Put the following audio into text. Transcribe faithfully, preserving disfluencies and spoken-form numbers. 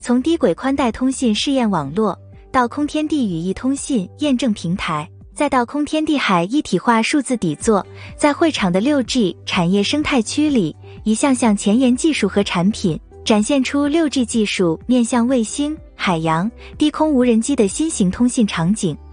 从低轨宽带通信试验网络，到空天地语义通信验证平台，再到空天地海一体化数字底座，在会场的 六 G 产业生态区里，一项项前沿技术和产品展现出 六 G 技术面向卫星、海洋、低空无人机的新型通信场景。